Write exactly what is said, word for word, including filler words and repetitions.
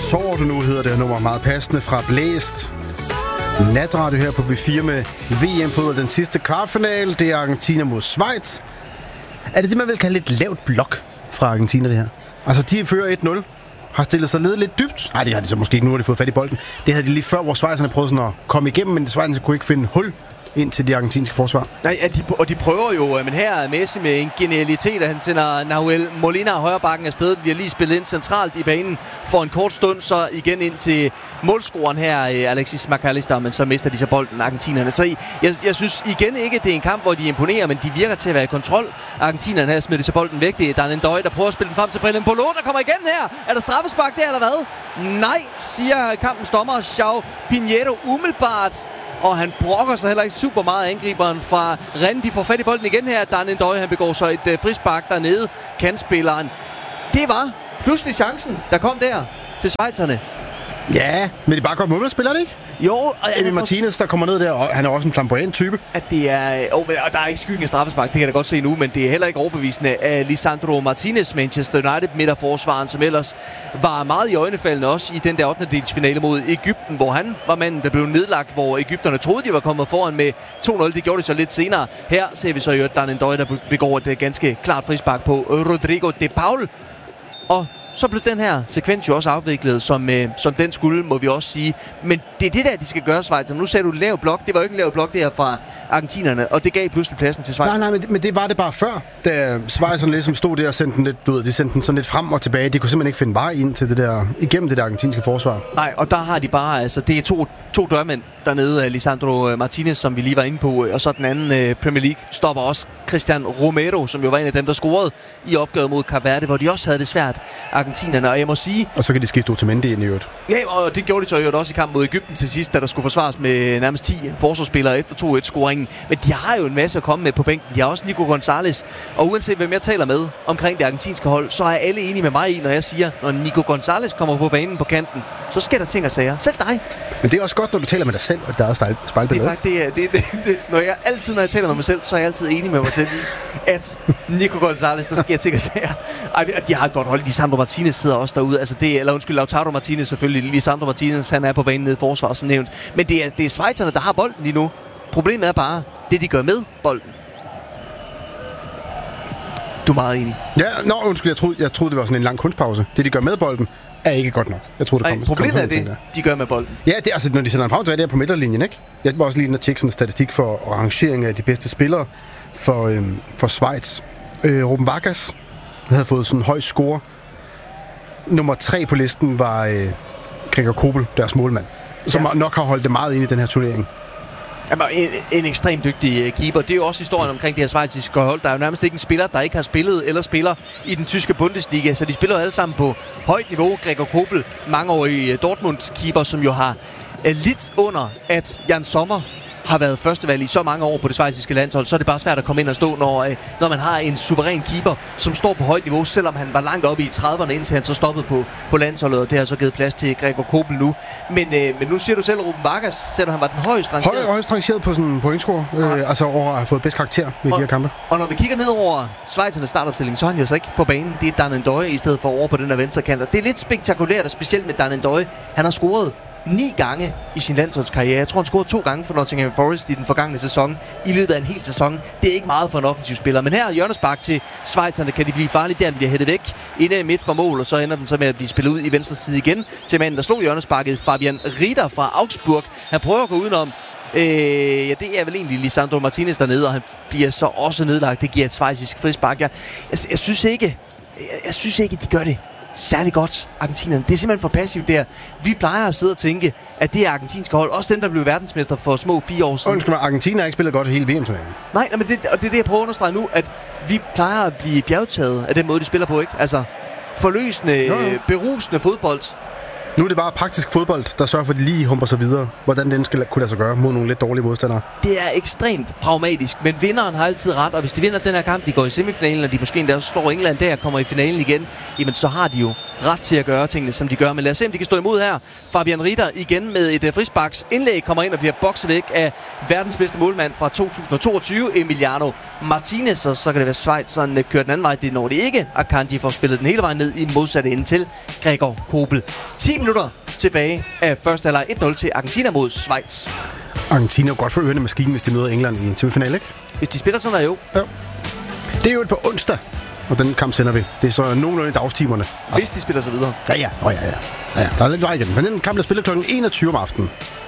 Sover du nu, hedder det nummer, meget passende fra Blæst. Natradio her på B fire med V M-fodbold, den sidste kvartfinale. Det er Argentina mod Schweiz. Er det det, man vil kalde et lavt blok fra Argentina, det her? Altså, de fører et nul, har stillet sig lidt, lidt dybt. Nej, det har de så måske ikke, nu har de fået fat i bolden. Det havde de lige før, hvor Schweizerne prøvede sådan at komme igennem, men Schweizerne kunne ikke finde hul ind til de argentinske forsvar. Nej, ja, de, og de prøver jo, men her er Messi med en genialitet, at han sender Nahuel Molina højre bakken afsted. De har lige spillet ind centralt i banen for en kort stund, så igen ind til målscoren her, Alexis McAllister, men så mister de så bolden, argentinerne. Så jeg, jeg synes igen ikke, det er en kamp, hvor de imponerer, men de virker til at være i kontrol. Argentinerne her smider de så bolden væk. Det er Darlene Døje, der prøver at spille den frem til Brillen Polo, der kommer igen her. Er der straffespark der, eller hvad? Nej, siger kampens dommer, João Pinheiro, umiddelbart. Og han brokker sig heller ikke super meget, angriberen fra Rennes. De får fat i bolden igen her. Darlene Døje, han begår så et uh, frispark dernede. Kantspilleren. Det var pludselig chancen, der kom der til schweizerne. Ja, men det er bare godt målspiller, det ikke? Jo, og Emi Martinez, der kommer ned der, og han er også en flamboyant type. At det er, oh, og der er ikke skyggen af straffespark, det kan jeg da godt se nu, men det er heller ikke overbevisende af Lisandro Martinez, Manchester United midterforsvaren, som ellers var meget i øjnefaldende også i den der ottende delsfinale mod Egypten, hvor han var manden, der blev nedlagt, hvor egypterne troede, de var kommet foran med to nul. Det gjorde de så lidt senere. Her ser vi så jo, at Darlene Døje, der begår et ganske klart frispark på Rodrigo de Paul. Og så blev den her sekvens jo også afviklet, som, øh, som den skulle, må vi også sige. Men det er det der, de skal gøre, Schweiz. Nu sagde du lav blok. Det var jo ikke en lav blok, det her fra argentinerne, og det gav pludselig pladsen til Schweiz. Nej, nej, men det, men det var det bare før, da Schweizerne ligesom stod der og sendte den lidt, du ved, de sendte den sådan lidt frem og tilbage. De kunne simpelthen ikke finde vej ind til det der, igennem det der argentinske forsvar. Nej, og der har de bare, altså det er to, to dørmænd dernede, Lisandro Martinez, som vi lige var inde på, og så den anden uh, Premier League stopper også Christian Romero, som jo var en af dem, der scorede i opgøret mod Cape Verde, hvor de også havde det svært, argentinerne, og jeg må sige... Og så kan de skifte Otamendi ind i øvrigt. Ja, og det gjorde de så jo også i kamp mod Egypten til sidst, da der skulle forsvares med nærmest ti forsvarsspillere efter to et-scoringen. Men de har jo en masse at komme med på bænken. De har også Nico Gonzalez, og uanset hvem jeg taler med omkring det argentinske hold, så er alle enige med mig i, når jeg siger, når Nico Gonzalez kommer på banen på kanten, så sker der ting og sager. Selv dig. Men det er også godt, når du taler med dig selv, og der er spejlbillede. Det er faktisk, det, det, det, det, når jeg altid, når jeg taler med mig selv, så er jeg altid enig med mig selv i, at Nico Gonzalez, der sker ting og sager. Ej, de har et godt hold. Lisandro Martinez sidder også derude. Altså det, eller undskyld, Lautaro Martinez selvfølgelig. Lisandro Martinez, han er på banen nede i forsvar, som nævnt. Men det er, det er schweizerne, der har bolden lige nu. Problemet er bare det, de gør med bolden. Du er meget enig. Ja, nå, undskyld, jeg troede, jeg troede, det var sådan en lang kunstpause. Det, de gør med bolden, er ikke godt nok. Jeg troede, det kom. Ej, problemet kom er det, de gør med bolden. Ja, det er altså, når de sender en frem, så er det her på midterlinjen, ikke? Jeg var også lige inde og tjekke sådan en statistik for rangering af de bedste spillere for, øhm, for Schweiz. Øh, Ruben Vargas havde fået sådan en høj score. Nummer tre på listen var øh, Gregor Kobel, deres målmand, som ja. nok har holdt det meget ind i den her turnering. Jamen, en, en ekstremt dygtig keeper. Det er jo også historien omkring det her schweiziske hold. Der er jo nærmest ikke en spiller, der ikke har spillet eller spiller i den tyske Bundesliga. Så de spiller jo alle sammen på højt niveau. Gregor Kobel, mangeårig Dortmund-keeper, som jo har lidt under, at Jan Sommer har været førstevalg i så mange år på det schweiziske landshold, så er det bare svært at komme ind og stå, når, når man har en suveræn keeper, som står på højt niveau, selvom han var langt oppe i trediverne, indtil han så stoppede på, på landsholdet, og det har så givet plads til Gregor Kobel nu. Men, øh, men nu siger du selv, Ruben Vargas, selvom han var den højst rangeret. Høj, højst rangeret på sådan en pointscore, øh, altså over at have fået bedst karakter ved og, de her kampe. Og når vi kigger ned over schweizernes startopstilling, så er han jo så ikke på banen. Det er Darlene Døje i stedet for over på den her venstre kant. Det er lidt spektakulært, og specielt med Darlene Døje. Han har scoret ni gange i sin landsholdskarriere. Jeg tror, han scorede to gange for Nottingham Forest i den forgangne sæson. I løbet af en hel sæson. Det er ikke meget for en offensiv spiller. Men her hjørnespark til schweizerne kan de blive farlige. Der bliver hættet væk inde midt for mål, og så ender den så med at blive spillet ud i venstre side igen til manden, der slog hjørnesparket, Fabian Rieder fra Augsburg. Han prøver at gå udenom. Øh, ja, det er vel egentlig Lisandro Martinez dernede, og han bliver så også nedlagt. Det giver et schweizisk frispark. Jeg, jeg, jeg synes ikke, jeg, jeg synes ikke, de gør det særlig godt, argentinerne. Det er simpelthen for passivt der. Vi plejer at sidde og tænke, at det er argentinske hold. Også dem, der blev verdensmester for små fire år siden. Undskyld mig, Argentina har ikke spillet godt hele V M-turneringen. Nej, men det, og det er det, jeg prøver at understrege nu, at vi plejer at blive bjergtaget af den måde, de spiller på, ikke? Altså, forløsende, jo, jo. berusende fodbold. Nu er det bare praktisk fodbold, der sørger for, at de lige humper sig videre. Hvordan den skal kunne lade sig gøre mod nogle lidt dårlige modstandere. Det er ekstremt pragmatisk, men vinderen har altid ret. Og hvis de vinder den her kamp, de går i semifinalen, og de måske endda også slår England der og kommer i finalen igen, jamen så har de jo ret til at gøre tingene, som de gør. Men lad os se, om de kan stå imod her. Fabian Rieder igen med et uh, frisparks indlæg kommer ind og bliver bokset væk af verdens bedste målmand fra to tusind og toogtyve, Emiliano Martinez. Og så kan det være Schweiz sådan uh, kører den anden vej. Det når det ikke. Akanji får spillet den hele vejen ned i modsatte ende til Gregor Kobel. ti minutter tilbage af første halvleg. et nul til Argentina mod Schweiz. Argentina er godt for ørerne maskinen, hvis de møder England i en semifinal, ikke? Hvis de spiller sådan, der jo. Ja. Det er jo på onsdag, og den kamp sender vi. Det er så nogenlunde i dagstimerne. Hvis de spiller sig videre. Ja, ja. Oh, ja, ja. ja, ja. Der er lidt vej igen. Men den kamp, der spiller klokken enogtyve om aftenen.